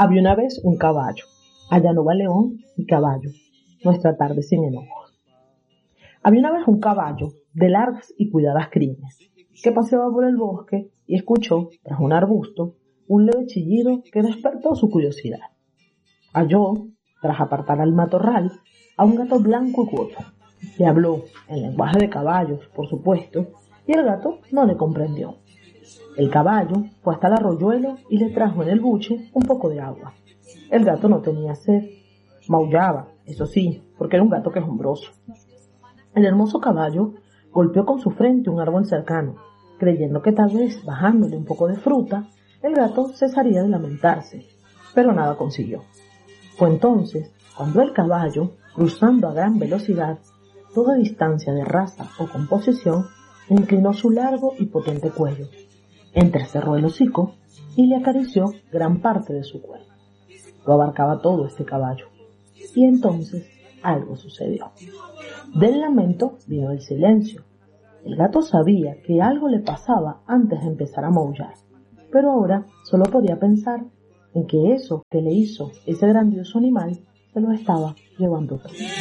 Había una vez un caballo. Allá no va león y caballo. Nuestra tarde sin enojos. Había una vez un caballo de largas y cuidadas crines que paseaba por el bosque y escuchó, tras un arbusto, un leve chillido que despertó su curiosidad. Halló, tras apartar al matorral, a un gato blanco y gordo. Le habló, en lenguaje de caballos, por supuesto, y el gato no le comprendió. El caballo fue hasta el arroyuelo y le trajo en el buche un poco de agua. El gato no tenía sed. Maullaba, eso sí, porque era un gato quejumbroso. El hermoso caballo golpeó con su frente un árbol cercano, creyendo que tal vez, bajándole un poco de fruta, el gato cesaría de lamentarse, pero nada consiguió. Fue entonces cuando el caballo, cruzando a gran velocidad toda distancia de raza o composición, inclinó su largo y potente cuello, entrecerró el hocico y le acarició gran parte de su cuerpo. Lo abarcaba todo este caballo. Y entonces algo sucedió. Del lamento vino el silencio. El gato sabía que algo le pasaba antes de empezar a maullar, pero ahora solo podía pensar en que eso que le hizo ese grandioso animal se lo estaba llevando todo.